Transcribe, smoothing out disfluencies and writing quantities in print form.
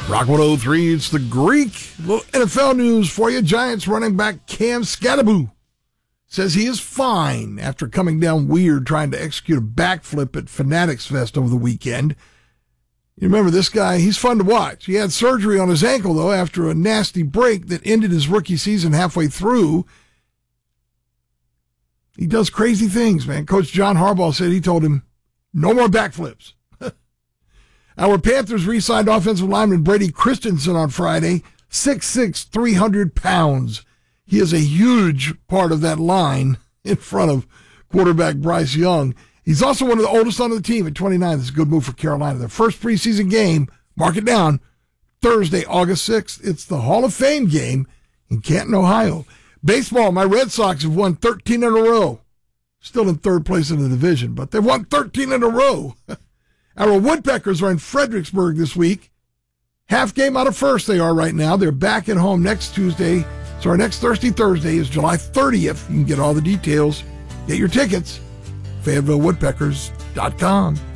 Rock 103, it's the Greek. A little NFL news for you. Giants running back Cam Skattebo says he is fine after coming down weird trying to execute a backflip at Fanatics Fest over the weekend. You remember this guy, he's fun to watch. He had surgery on his ankle, though, after a nasty break that ended his rookie season halfway through. He does crazy things, man. Coach John Harbaugh said he told him, no more backflips. Our Panthers re-signed offensive lineman Brady Christensen on Friday, 6'6", 300 pounds. He is a huge part of that line in front of quarterback Bryce Young. He's also one of the oldest on the team at 29. That's a good move for Carolina. Their first preseason game, mark it down, Thursday, August 6th. It's the Hall of Fame game in Canton, Ohio. Baseball, my Red Sox have won 13 in a row. Still in third place in the division, but they've won 13 in a row. Our Woodpeckers are in Fredericksburg this week. Half game out of first they are right now. They're back at home next Tuesday. So our next Thursday is July 30th. You can get all the details. Get your tickets. FayettevilleWoodpeckers.com.